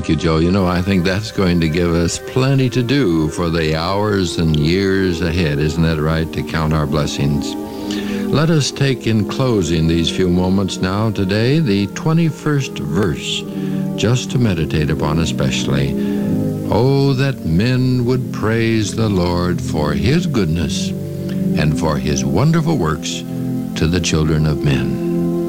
Thank you, Joe. You know, I think that's going to give us plenty to do for the hours and years ahead. Isn't that right, to count our blessings? Let us take in closing these few moments now today the 21st verse, just to meditate upon especially. Oh, that men would praise the Lord for his goodness and for his wonderful works to the children of men.